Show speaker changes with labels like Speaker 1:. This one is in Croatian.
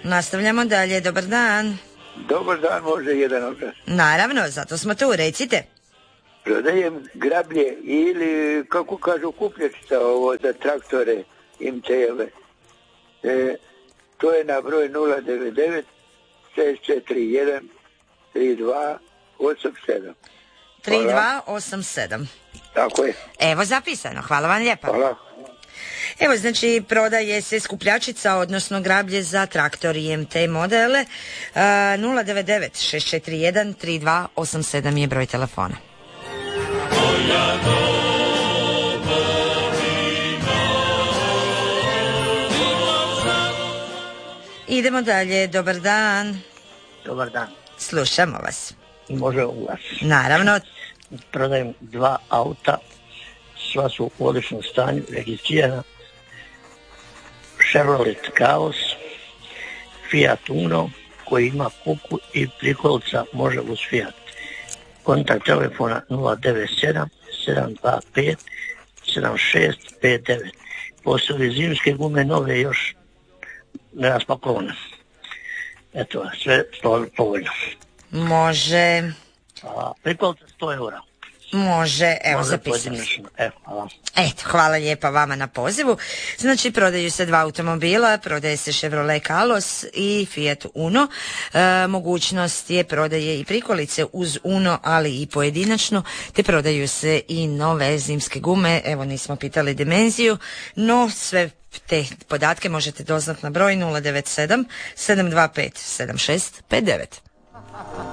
Speaker 1: Nastavljamo dalje, dobar dan.
Speaker 2: Dobar dan, može jedan oglas.
Speaker 1: Naravno, zato smo tu, recite.
Speaker 2: Prodajem grablje ili, kako kažu, kuplječica ovo za traktore MT-eve. To je na broj 099 641 3287.
Speaker 1: 3287.
Speaker 2: Tako je.
Speaker 1: Evo zapisano, hvala vam lijepa.
Speaker 2: Hvala.
Speaker 1: Evo, znači, prodaje se skupljačica, odnosno grablje za traktor i MT modele. 099 641 3287 je broj telefona. Idemo dalje, dobar dan.
Speaker 3: Dobar dan.
Speaker 1: Slušamo vas.
Speaker 3: Može u vas.
Speaker 1: Naravno.
Speaker 3: Prodajem 2 auta, sva su u odličnom stanju, registrirana. Chevrolet Chaos, Fiat Uno, koji ima kuku i prikolica može uz Fiat. Kontakt telefona 097 725 7659. Postoje zimske gume nove još neraspakovane. Eto, sve povoljno.
Speaker 1: Može.
Speaker 3: Prikolica 100 eura.
Speaker 1: Može, evo zapisano.
Speaker 3: Hvala.
Speaker 1: Eto, hvala lijepa vama na pozivu. Znači, prodaju se 2 automobila, prodaje se Chevrolet Kalos i Fiat Uno. Mogućnost je prodaje i prikolice uz Uno, ali i pojedinačno, te prodaju se i nove zimske gume. Evo, nismo pitali dimenziju, no sve te podatke možete doznati na broj 097 725 7659.